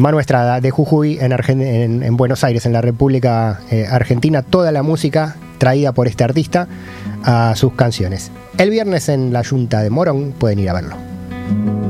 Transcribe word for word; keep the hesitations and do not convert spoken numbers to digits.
Manu Estrada, de Jujuy, en, Argen- en, en Buenos Aires, en la República eh, Argentina. Toda la música traída por este artista a sus canciones. El viernes en la Yunta de Morón pueden ir a verlo.